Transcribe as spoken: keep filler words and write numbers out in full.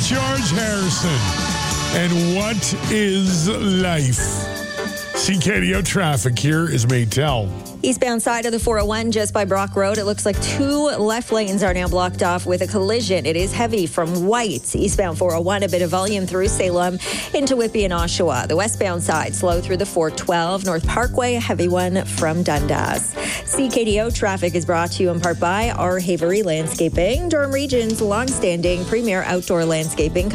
George Harrison. And what is life? C K D O traffic here is Maytel. Eastbound side of the four oh one just by Brock Road. It looks like two left lanes are now blocked off with a collision. It is heavy from White. Eastbound four oh one, a bit of volume through Salem into Whitby and Oshawa. The westbound side slow through the four twelve. North Parkway, a heavy one from Dundas. C K D O traffic is brought to you in part by our Havery Landscaping, Durham Region's long-standing premier outdoor landscaping